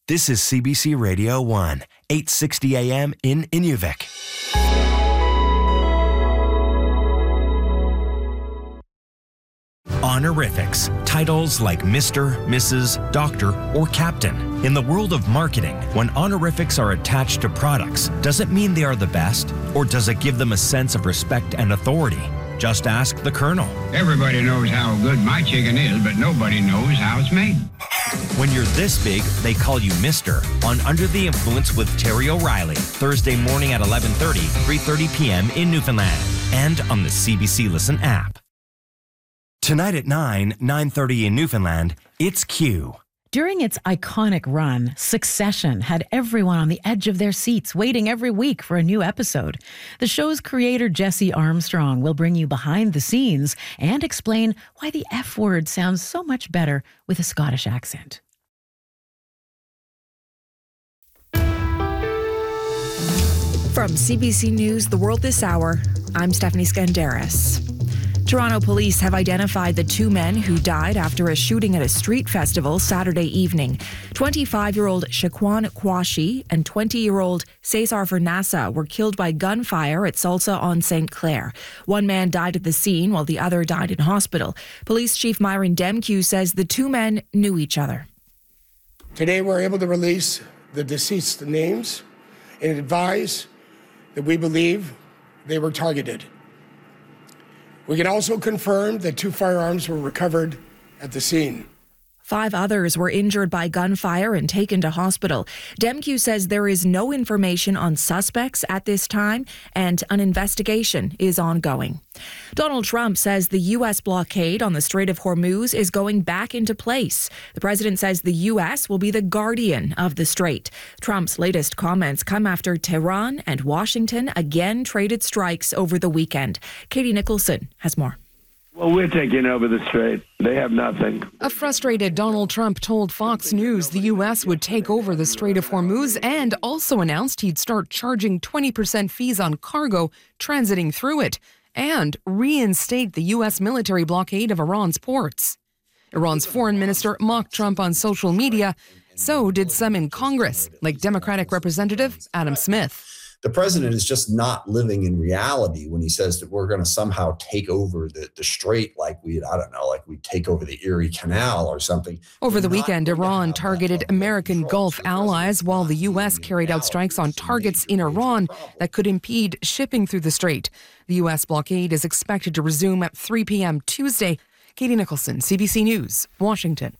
This is CBC Radio 1, 860 AM in Inuvik. Honorifics, titles like Mr., Mrs., Doctor, or Captain. In the world of marketing, when honorifics are attached to products, does it mean they are the best? Or does it give them a sense of respect and authority? Just ask the Colonel. Everybody knows how good my chicken is, but nobody knows how it's made. When you're this big, they call you Mr. on Under the Influence with Terry O'Reilly, Thursday morning at 11:30, 3:30 p.m. in Newfoundland, and on the CBC Listen app. Tonight at 9:30 in Newfoundland, it's Q. During its iconic run, Succession had everyone on the edge of their seats waiting every week for a new episode. The show's creator, Jesse Armstrong, will bring you behind the scenes and explain why the F word sounds so much better with a Scottish accent. From CBC News, The World This Hour, I'm Stephanie Skandaris. Toronto police have identified the two men who died after a shooting at a street festival Saturday evening. 25-year-old Shaquan Kwashi and 20-year-old Cesar Vernassa were killed by gunfire at Salsa on St. Clair. One man died at the scene while the other died in hospital. Police Chief Myron Demkew says the two men knew each other. Today we're able to release the deceased's names and advise that we believe they were targeted. We can also confirm that 2 firearms were recovered at the scene. 5 others were injured by gunfire and taken to hospital. Demkew says there is no information on suspects at this time and an investigation is ongoing. Donald Trump says the U.S. blockade on the Strait of Hormuz is going back into place. The president says the U.S. will be the guardian of the strait. Trump's latest comments come after Tehran and Washington again traded strikes over the weekend. Katie Nicholson has more. Well, we're taking over the strait. They have nothing. A frustrated Donald Trump told Fox News the U.S. would take over the Strait of Hormuz and also announced he'd start charging 20% fees on cargo transiting through it and reinstate the U.S. military blockade of Iran's ports. Iran's foreign minister mocked Trump on social media. So did some in Congress, like Democratic Representative Adam Smith. The president is just not living in reality when he says that we're going to somehow take over the strait like we take over the Erie Canal or something. Over the weekend, Iran targeted American Gulf allies while the U.S. carried out strikes on targets in Iran that could impede shipping through the strait. The U.S. blockade is expected to resume at 3 p.m. Tuesday. Katie Nicholson, CBC News, Washington.